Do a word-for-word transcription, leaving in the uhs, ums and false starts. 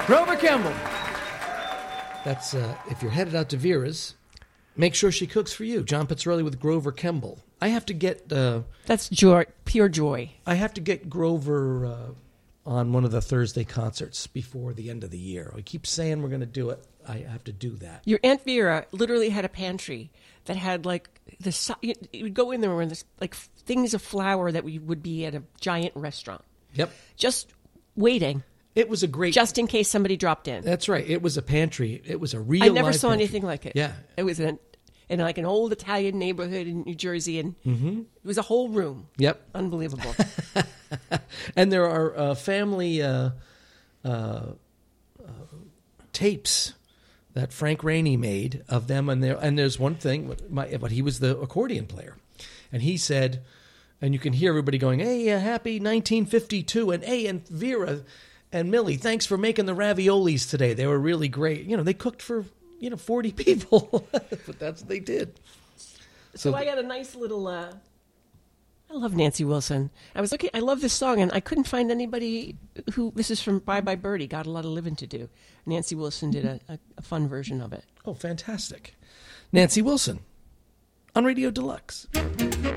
Grover Kemble. That's, uh, if you're headed out to Vera's, make sure she cooks for you. John Pizzarelli with Grover Kemble. I have to get... Uh, That's joy, pure joy. I have to get Grover uh, on one of the Thursday concerts before the end of the year. We keep saying we're going to do it. I have to do that. Your Aunt Vera literally had a pantry that had like the si- you you would go in there and there's like things of flour that we would be at a giant restaurant. Yep. Just waiting. It was a great... Just in case somebody dropped in. That's right. It was a pantry. It was a real I never live saw pantry. anything like it. Yeah. It was an, in like an old Italian neighborhood in New Jersey, and Mm-hmm. it was a whole room. Yep. Unbelievable. And there are uh, family uh, uh, uh, tapes that Frank Rainey made of them, and there and there's one thing, my, but he was the accordion player, and he said, and you can hear everybody going, "Hey, uh, happy nineteen fifty-two," and hey, and Vera and Millie, thanks for making the raviolis today. They were really great. You know, they cooked for you know forty people, but that's what they did. So, so I got a nice little. Uh, I love Nancy Wilson. I was looking. I love this song, and I couldn't find anybody who. This is from Bye Bye Birdie. Got a lot of living to do. Nancy Wilson did a, a, a fun version of it. Oh, fantastic! Nancy Wilson on Radio Deluxe.